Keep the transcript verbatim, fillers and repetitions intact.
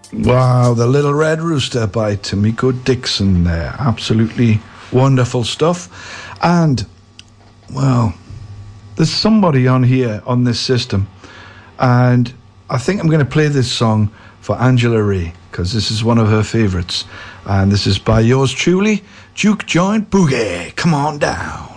Wow, The Little Red Rooster by Tamiko Dixon there. Absolutely wonderful stuff. And, well, there's somebody on here on this system, and I think I'm going to play this song for Angela Ray, because this is one of her favourites. And this is by yours truly, Juke Joint Boogie. Come on down.